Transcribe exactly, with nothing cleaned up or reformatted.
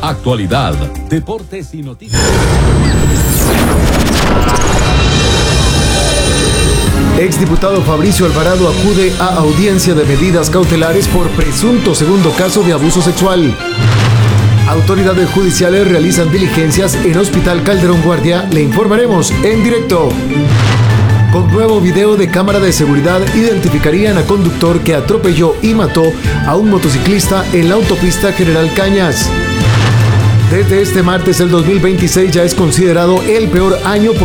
Actualidad, deportes y noticias. Exdiputado Fabricio Alvarado acude a audiencia de medidas cautelares por presunto segundo caso de abuso sexual. Autoridades judiciales realizan diligencias en Hospital Calderón Guardia. Le informaremos en directo. Con nuevo video de cámara de seguridad identificarían a conductor que atropelló y mató a un motociclista en la autopista General Cañas. Desde este martes el dos mil veintiséis ya es considerado el peor año por